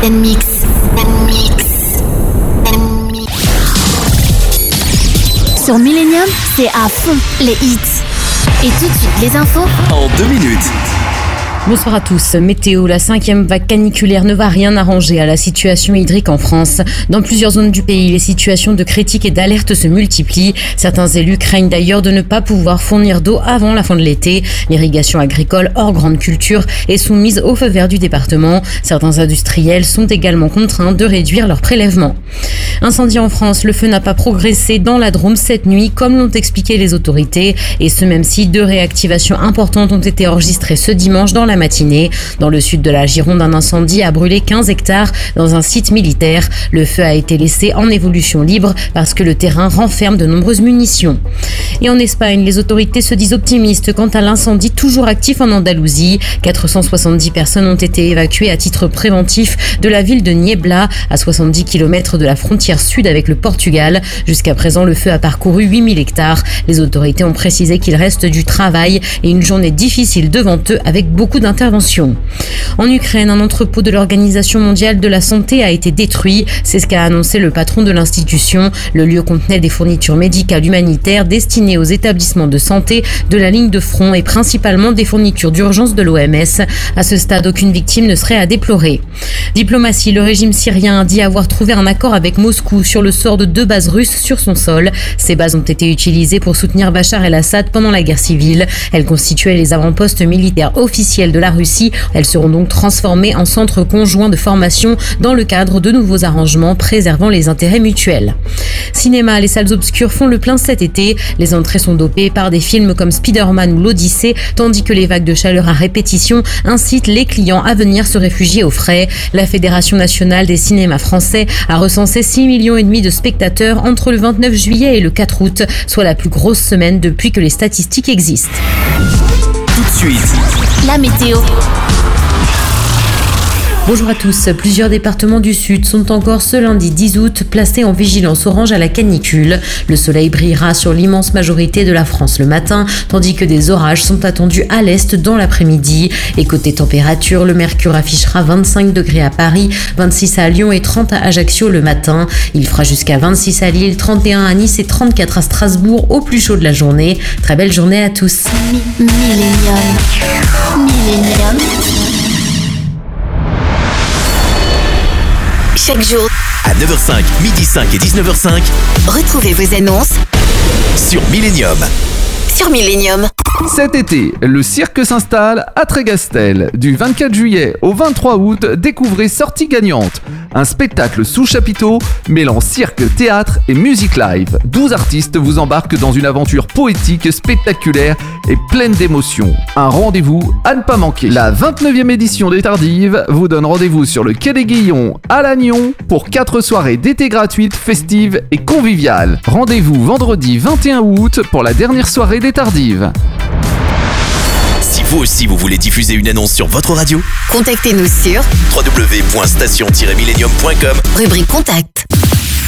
Mix. Sur Millennium, c'est à fond les hits. Et tout de suite, les infos en 2 minutes. Bonsoir à tous. Météo, la 5e vague caniculaire ne va rien arranger à la situation hydrique en France. Dans plusieurs zones du pays, les situations de critique et d'alerte se multiplient. Certains élus craignent d'ailleurs de ne pas pouvoir fournir d'eau avant la fin de l'été. L'irrigation agricole hors grande culture est soumise au feu vert du département. Certains industriels sont également contraints de réduire leurs prélèvements. Incendie en France, le feu n'a pas progressé dans la Drôme cette nuit, comme l'ont expliqué les autorités. Et ce même si 2 réactivations importantes ont été enregistrées ce dimanche dans la matinée. Dans le sud de la Gironde, un incendie a brûlé 15 hectares dans un site militaire. Le feu a été laissé en évolution libre parce que le terrain renferme de nombreuses munitions. Et en Espagne, les autorités se disent optimistes quant à l'incendie toujours actif en Andalousie. 470 personnes ont été évacuées à titre préventif de la ville de Niebla, à 70 km de la frontière sud avec le Portugal. Jusqu'à présent, le feu a parcouru 8000 hectares. Les autorités ont précisé qu'il reste du travail et une journée difficile devant eux avec beaucoup d'interventions. En Ukraine, un entrepôt de l'Organisation mondiale de la santé a été détruit. C'est ce qu'a annoncé le patron de l'institution. Le lieu contenait des fournitures médicales humanitaires destinées aux établissements de santé de la ligne de front et principalement des fournitures d'urgence de l'OMS. À ce stade, aucune victime ne serait à déplorer. Diplomatie, le régime syrien a dit avoir trouvé un accord avec Moscou sur le sort de 2 bases russes sur son sol. Ces bases ont été utilisées pour soutenir Bachar el-Assad pendant la guerre civile. Elles constituaient les avant-postes militaires officiels de la Russie. Elles seront donc transformées en centres conjoints de formation dans le cadre de nouveaux arrangements préservant les intérêts mutuels. Cinéma, les salles obscures font le plein cet été. Les entrées sont dopées par des films comme Spider-Man ou l'Odyssée, tandis que les vagues de chaleur à répétition incitent les clients à venir se réfugier au frais. La Fédération nationale des cinémas français a recensé 6,5 millions de spectateurs entre le 29 juillet et le 4 août, soit la plus grosse semaine depuis que les statistiques existent. Tout de suite, la météo. Bonjour à tous. Plusieurs départements du Sud sont encore ce lundi 10 août placés en vigilance orange à la canicule. Le soleil brillera sur l'immense majorité de la France le matin, tandis que des orages sont attendus à l'est dans l'après-midi. Et côté température, le mercure affichera 25 degrés à Paris, 26 à Lyon et 30 à Ajaccio le matin. Il fera jusqu'à 26 à Lille, 31 à Nice et 34 à Strasbourg au plus chaud de la journée. Très belle journée à tous. Millennium. Chaque jour, à 9h05, midi 5 et 19h05, retrouvez vos annonces sur Millennium. Cet été, le cirque s'installe à Trégastel. Du 24 juillet au 23 août, découvrez Sortie gagnante. Un spectacle sous chapiteau mêlant cirque, théâtre et musique live. 12 artistes vous embarquent dans une aventure poétique, spectaculaire et pleine d'émotions. Un rendez-vous à ne pas manquer. La 29e édition des Tardives vous donne rendez-vous sur le quai des Guillons à Lannion pour 4 soirées d'été gratuites, festives et conviviales. Rendez-vous vendredi 21 août pour la dernière soirée des Tardives. Si vous aussi vous voulez diffuser une annonce sur votre radio, contactez-nous sur www.station-millennium.com, rubrique contact.